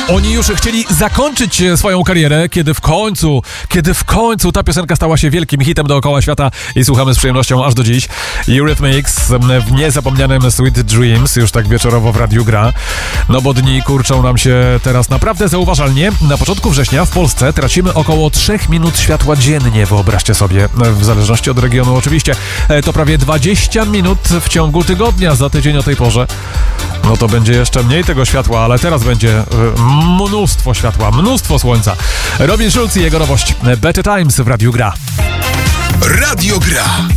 Oni już chcieli zakończyć swoją karierę, kiedy w końcu ta piosenka stała się wielkim hitem dookoła świata i słuchamy z przyjemnością aż do dziś. Eurythmics w niezapomnianym Sweet Dreams, już tak wieczorowo w radiu gra. No bo dni kurczą nam się teraz naprawdę zauważalnie. Na początku września w Polsce tracimy około 3 minut światła dziennie, wyobraźcie sobie, w zależności od regionu oczywiście. To prawie 20 minut w ciągu tygodnia. Za tydzień o tej porze no to będzie jeszcze mniej tego światła, ale teraz będzie mnóstwo światła, mnóstwo słońca. Robin Schulz i jego nowość Better Times w Radiu Gra. Radio Gra.